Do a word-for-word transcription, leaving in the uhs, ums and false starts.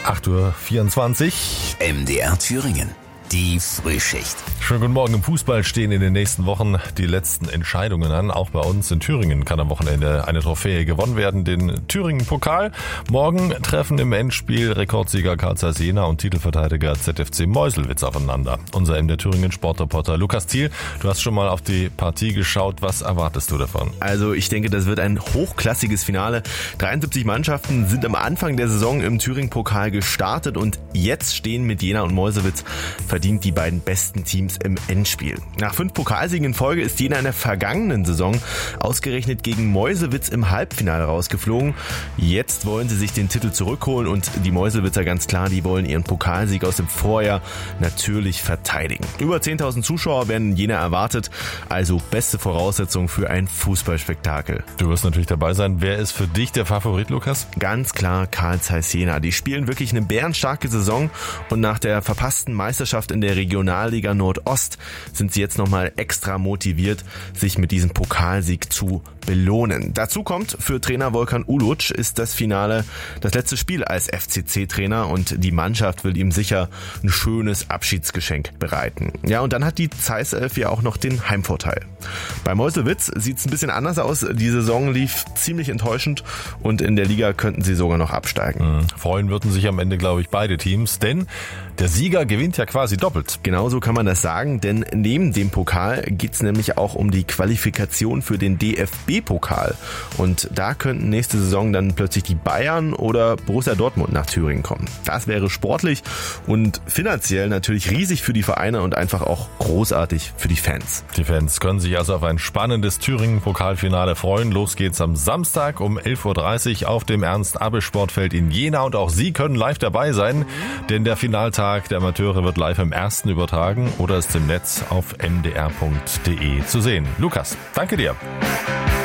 acht Uhr vierundzwanzig. M D R Thüringen. Die Frühschicht. Schönen guten Morgen. Im Fußball stehen in den nächsten Wochen die letzten Entscheidungen an. Auch bei uns in Thüringen kann am Wochenende eine Trophäe gewonnen werden, den Thüringen-Pokal. Morgen treffen im Endspiel Rekordsieger Carl Zeiss Jena und Titelverteidiger Z F C Meuselwitz aufeinander. Unser M D R Thüringen Sportreporter Lukas Thiel, du hast schon mal auf die Partie geschaut. Was erwartest du davon? Also ich denke, das wird ein hochklassiges Finale. dreiundsiebzig Mannschaften sind am Anfang der Saison im Thüringen-Pokal gestartet und jetzt stehen mit Jena und Meuselwitz verdient die beiden besten Teams im Endspiel. Nach fünf Pokalsiegen in Folge ist Jena in der vergangenen Saison ausgerechnet gegen Meuselwitz im Halbfinale rausgeflogen. Jetzt wollen sie sich den Titel zurückholen und die Meuselwitzer, ganz klar, die wollen ihren Pokalsieg aus dem Vorjahr natürlich verteidigen. Über zehntausend Zuschauer werden in Jena erwartet, also beste Voraussetzung für ein Fußballspektakel. Du wirst natürlich dabei sein. Wer ist für dich der Favorit, Lukas? Ganz klar Carl Zeiss Jena. Die spielen wirklich eine bärenstarke Saison und nach der verpassten Meisterschaft in der Regionalliga Nordost sind sie jetzt nochmal extra motiviert, sich mit diesem Pokalsieg zu belohnen. Dazu kommt, für Trainer Volkan Uluc ist das Finale das letzte Spiel als F C C-Trainer und die Mannschaft will ihm sicher ein schönes Abschiedsgeschenk bereiten. Ja, und dann hat die Zeiss Elf ja auch noch den Heimvorteil. Bei Meuselwitz sieht es ein bisschen anders aus. Die Saison lief ziemlich enttäuschend und in der Liga könnten sie sogar noch absteigen. Mhm. Freuen würden sich am Ende, glaube ich, beide Teams, denn der Sieger gewinnt ja quasi doppelt. Genauso kann man das sagen, denn neben dem Pokal geht's nämlich auch um die Qualifikation für den D F B-Pokal. Und da könnten nächste Saison dann plötzlich die Bayern oder Borussia Dortmund nach Thüringen kommen. Das wäre sportlich und finanziell natürlich riesig für die Vereine und einfach auch großartig für die Fans. Die Fans können sich also auf ein spannendes Thüringen-Pokalfinale freuen. Los geht's am Samstag um elf Uhr dreißig auf dem Ernst-Abel-Sportfeld in Jena und auch Sie können live dabei sein, denn der Finaltag der Amateure wird live im Ersten übertragen oder ist im Netz auf m d r punkt d e zu sehen. Lukas, danke dir.